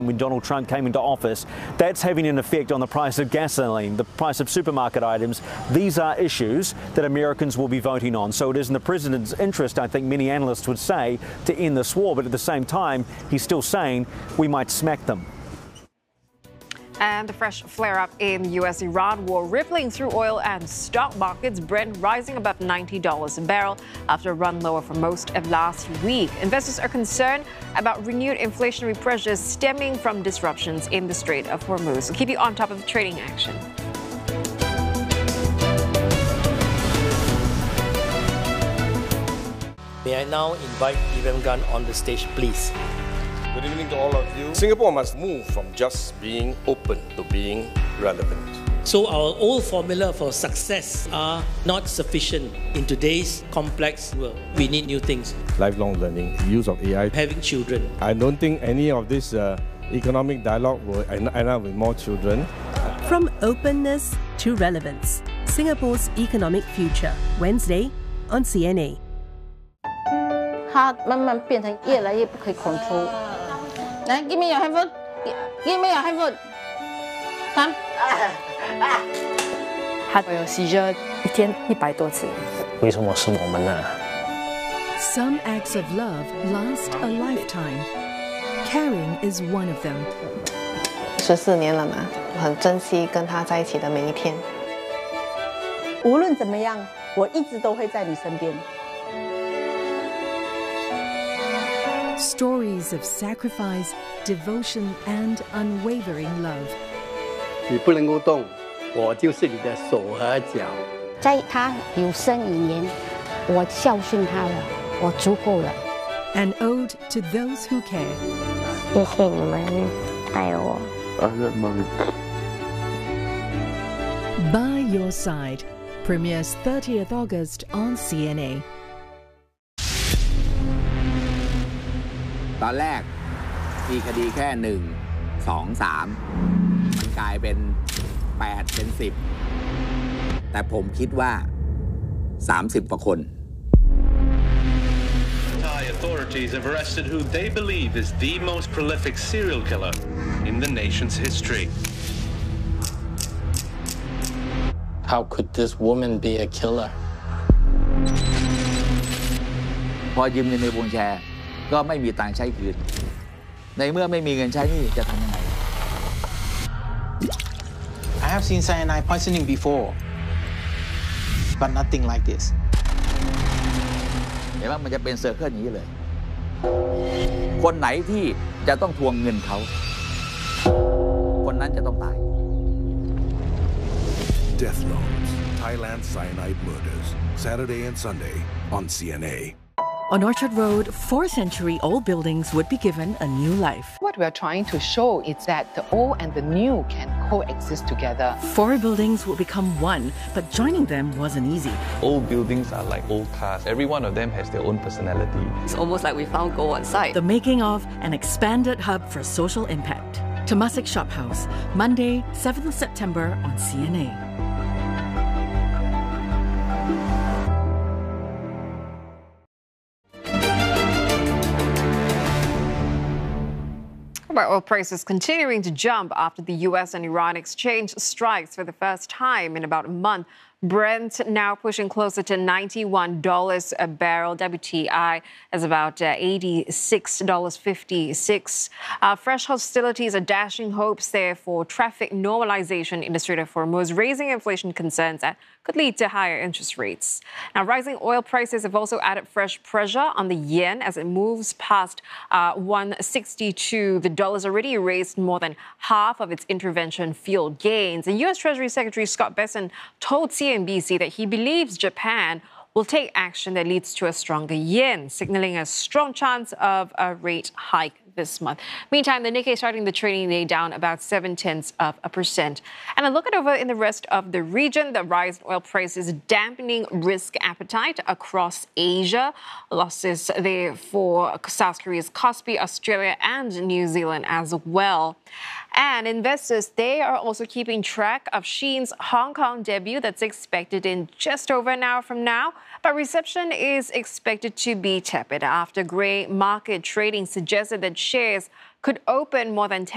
When Donald Trump came into office, that's having an effect on the price of gasoline, the price of supermarket items. These are issues that Americans will be voting on. So it is in the president's interest, I think many analysts would say, to end this war. But at the same time, he's still saying we might smack them. And the fresh flare-up in the U.S.-Iran war rippling through oil and stock markets. Brent rising above $90 a barrel after a run lower for most of last week. Investors are concerned about renewed inflationary pressures stemming from disruptions in the Strait of Hormuz. We'll keep you on top of the trading action. May I now invite William Gunn on the stage, please. Good evening to all of you. Singapore must move from just being open to being relevant. So our old formula for success are not sufficient in today's complex world. We need new things. Lifelong learning, use of AI. Having children. I don't think any of this economic dialogue will end up with more children. From openness to relevance, Singapore's economic future. Wednesday on CNA. 它慢慢变成越来越不可以 control。来 ，give me your hand foot， give me your hand foot， come。 他有 seizure 一天100多次。 为什么是我们呢？ Some acts of love last a lifetime. Caring is one of them. 14年了嘛，我很珍惜跟他在一起的每一天。 无论怎么样，我一直都会在你身边。 Stories of sacrifice, devotion, and unwavering love. 你不能够动，我就是你的手和脚。 在他有生以年，我孝顺他了，我足够了。 An ode to those who care. 谢谢你们爱我。 By Your Side premieres 30th August on CNA. ตอนแรกมีคดีแค่1 2 3มันกลายเป็น8เป็น10แต่ผมคิดว่า30 กว่าคน Thai authorities have arrested who they believe is the most prolific serial killer in the nation's history. How could this woman be a killer? พอยืมเงินในวงแชร์ก็ไม่มีตังค์ใช้คืนในเมื่อไม่มีเงินใช้นี่จะทำยังไง I have seen cyanide poisoning before but nothing like this เห็นว่ามันจะเป็นเซอร์เคิลอย่างนี้เลยคนไหนที่จะต้องทวงเงินเขาคนนั้นจะต้องตาย Death Loans Thailand Cyanide Murders Saturday and Sunday on CNA. On Orchard Road, 4th-century old buildings would be given a new life. What we are trying to show is that the old and the new can coexist together. 4 buildings would become one, but joining them wasn't easy. Old buildings are like old cars. Every one of them has their own personality. It's almost like we found gold on site. The making of an expanded hub for social impact. Temasek Shop House, Monday, 7th September on CNA. Oil prices continuing to jump after the U.S. and Iran exchange strikes for the first time in about a month. Brent now pushing closer to $91 a barrel. WTI is about $86.56. Fresh hostilities are dashing hopes there for traffic normalization in the Strait of Hormuz, raising inflation concerns that could lead to higher interest rates. Now, rising oil prices have also added fresh pressure on the yen as it moves past 162. The dollar's already erased more than half of its intervention-fueled gains. And U.S. Treasury Secretary Scott Bessent told CNBC that he believes Japan will take action that leads to a stronger yen, signaling a strong chance of a rate hike this month. Meantime, the Nikkei starting the trading day down about 0.7%. And a look at over in the rest of the region, the rise in oil prices dampening risk appetite across Asia. Losses there for South Korea's Kospi, Australia and New Zealand as well. And investors, they are also keeping track of Shein's Hong Kong debut that's expected in just over an hour from now. But reception is expected to be tepid after grey market trading suggested that shares could open more than 10